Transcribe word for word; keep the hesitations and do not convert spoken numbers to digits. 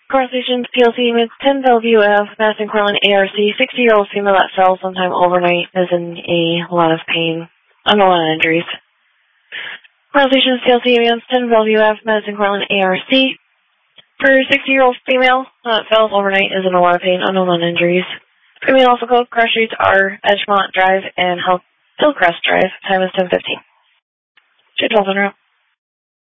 Conversations P L C with ten Bellevue F, Madison Cortland A R C, sixty-year-old female that fell sometime overnight is in a lot of pain. Underlying injuries. Conversations P L C against ten Bellevue F, Madison Cortland A R C. For sixty-year-old female that fell overnight is in a lot of pain. Underlying injuries. Female also code crash streets are Edgemont Drive and Hillcrest Drive. Time is ten fifteen. Two twelve in a row.